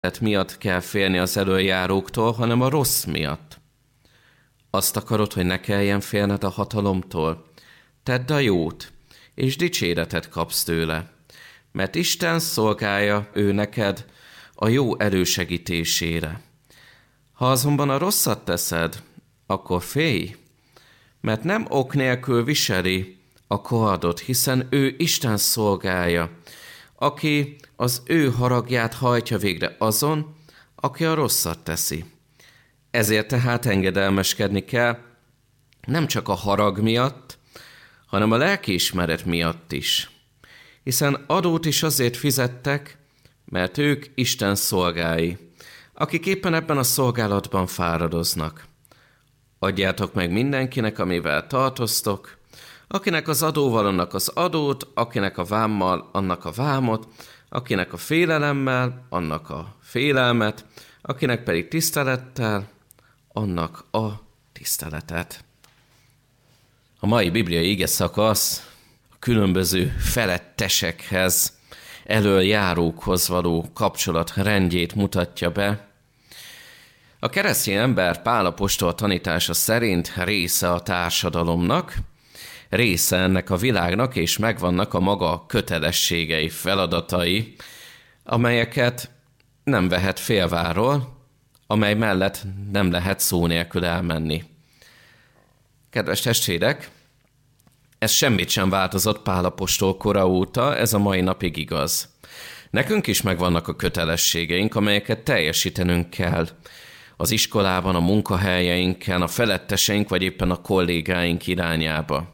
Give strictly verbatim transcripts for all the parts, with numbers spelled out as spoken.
miatt kell félni az elöljáróktól, hanem a rossz miatt. Azt akarod, hogy ne kelljen félned a hatalomtól? Tedd a jót, és dicséretet kapsz tőle, mert Isten szolgálja ő neked a jó elősegítésére. Ha azonban a rosszat teszed, akkor félj, mert nem ok nélkül viseli a kardot, hiszen ő Isten szolgálja, aki az ő haragját hajtja végre azon, aki a rosszat teszi. Ezért tehát engedelmeskedni kell, nem csak a harag miatt, hanem a lelkiismeret miatt is. Hiszen adót is azért fizettek, mert ők Isten szolgái, akik éppen ebben a szolgálatban fáradoznak. Adjátok meg mindenkinek, amivel tartoztok, akinek az adóval annak az adót, akinek a vámmal annak a vámot, akinek a félelemmel annak a félelmet, akinek pedig tisztelettel annak a tiszteletet. A mai bibliai ige szakasz a különböző felettesekhez, elöljárókhoz való kapcsolat rendjét mutatja be. A keresztény ember Pál apostol tanítása szerint része a társadalomnak, része ennek a világnak, és megvannak a maga kötelességei, feladatai, amelyeket nem vehet félváról, amely mellett nem lehet szó nélkül elmenni. Kedves testvérek, ez semmit sem változott Pál apostol kora óta, ez a mai napig igaz. Nekünk is megvannak a kötelességeink, amelyeket teljesítenünk kell. Az iskolában, a munkahelyeinken, a feletteseink, vagy éppen a kollégáink irányába.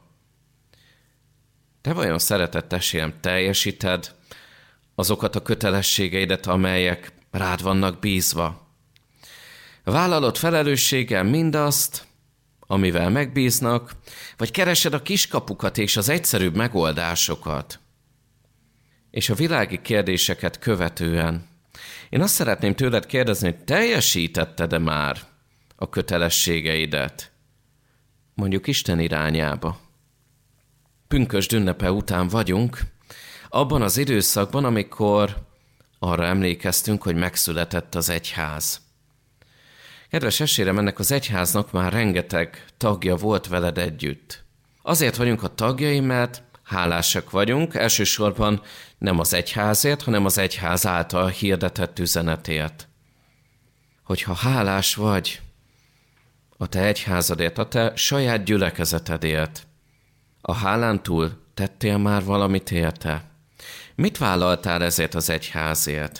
Te vajon, szeretett testvérem, teljesíted azokat a kötelességeidet, amelyek rád vannak bízva? Vállalod felelősséggel mindazt, amivel megbíznak, vagy keresed a kiskapukat és az egyszerűbb megoldásokat? És a világi kérdéseket követően én azt szeretném tőled kérdezni, hogy teljesítetted-e már a kötelességeidet? Mondjuk Isten irányába. Pünkösd ünnepe után vagyunk, abban az időszakban, amikor arra emlékeztünk, hogy megszületett az egyház. Kedves testvérem, ennek az egyháznak már rengeteg tagja volt veled együtt. Azért vagyunk a tagjai, mert hálásak vagyunk, elsősorban nem az egyházért, hanem az egyház által hirdetett üzenetért. Hogyha hálás vagy a te egyházadért, a te saját gyülekezetedért, a hálán túl tettél már valamit érte? Mit vállaltál ezért az egyházért?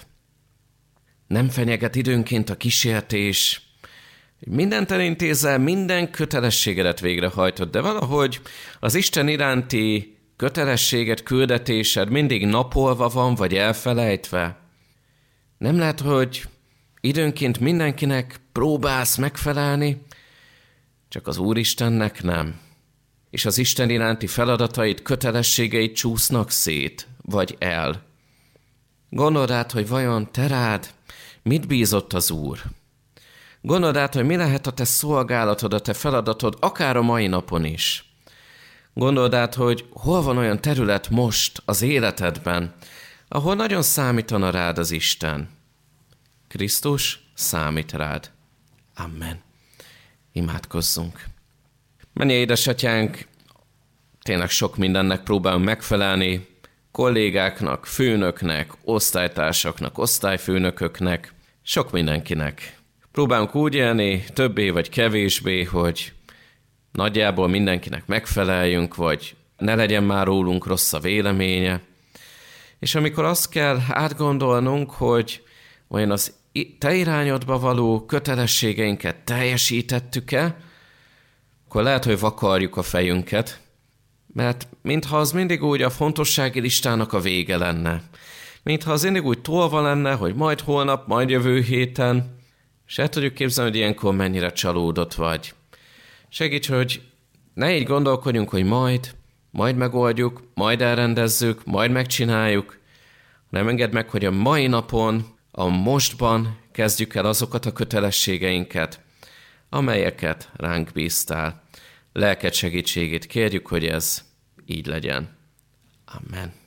Nem fenyeget időnként a kísértés, mindent elintézel, minden kötelességedet végrehajtod, de valahogy az Isten iránti kötelességet, küldetésed mindig napolva van, vagy elfelejtve. Nem lehet, hogy időnként mindenkinek próbálsz megfelelni, csak az Úristennek nem. És az Isten iránti feladatait, kötelességeit csúsznak szét, vagy el. Gondold át, hogy vajon te rád mit bízott az Úr? Gondold át, hogy mi lehet a te szolgálatod, a te feladatod, akár a mai napon is. Gondold át, hogy hol van olyan terület most az életedben, ahol nagyon számítana rád az Isten. Krisztus számít rád. Amen. Imádkozzunk. Mennyei édesatyánk, tényleg sok mindennek próbálunk megfelelni, kollégáknak, főnöknek, osztálytársaknak, osztályfőnököknek, sok mindenkinek. Próbálunk úgy élni, többé vagy kevésbé, hogy nagyjából mindenkinek megfeleljünk, vagy ne legyen már rólunk rossz a véleménye. És amikor azt kell átgondolnunk, hogy vajon az te irányodba való kötelességeinket teljesítettük-e, akkor lehet, hogy vakarjuk a fejünket, mert mintha az mindig úgy a fontossági listának a vége lenne. Mintha az mindig úgy tolva lenne, hogy majd holnap, majd jövő héten, és el tudjuk képzelni, hogy ilyenkor mennyire csalódott vagy. Segíts, hogy ne így gondolkodjunk, hogy majd, majd megoldjuk, majd elrendezzük, majd megcsináljuk, hanem engedd meg, hogy a mai napon, a mostban kezdjük el azokat a kötelességeinket, amelyeket ránk bíztál. Lelked segítségét kérjük, hogy ez így legyen. Amen.